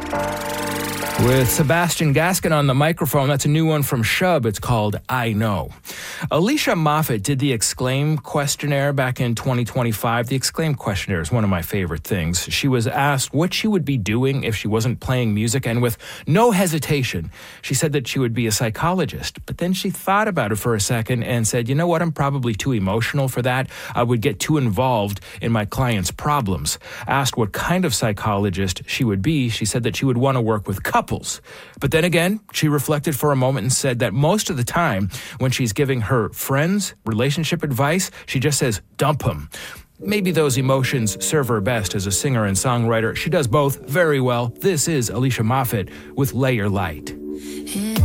With Sebastian Gaskin on the microphone. That's a new one from Shub. It's called I Know. Alicia Moffett did the Exclaim questionnaire back in 2025. The Exclaim questionnaire is one of my favorite things. She was asked what she would be doing if she wasn't playing music, and with no hesitation, she said that she would be a psychologist. But then she thought about it for a second and said, you know what, I'm probably too emotional for that. I would get too involved in my clients' problems. Asked what kind of psychologist she would be, she said that she would want to work with couples. But then again, she reflected for a moment and said that most of the time when she's giving her friends relationship advice, she just says, dump them. Maybe those emotions serve her best as a singer and songwriter. She does both very well. This is Alicia Moffett with Lay Your Light.